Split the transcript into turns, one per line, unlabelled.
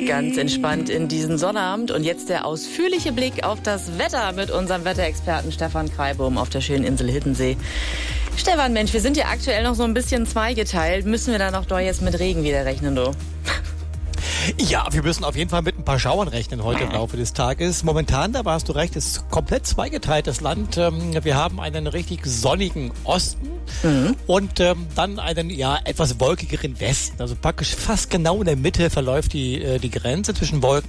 ganz entspannt in diesen Sonnabend. Und jetzt der ausführliche Blick auf das Wetter mit unserem Wetterexperten Stefan Kreibohm auf der schönen Insel Hiddensee. Stefan, Mensch, wir sind ja aktuell noch so ein bisschen zweigeteilt. Müssen wir da noch jetzt mit Regen wieder rechnen, du?
Ja, wir müssen auf jeden Fall mit ein paar Schauern rechnen heute im Laufe des Tages. Momentan, da hast du recht, ist komplett zweigeteilt das Land. Wir haben einen richtig sonnigen Osten und dann einen etwas wolkigeren Westen. Also praktisch fast genau in der Mitte verläuft die Grenze zwischen Wolken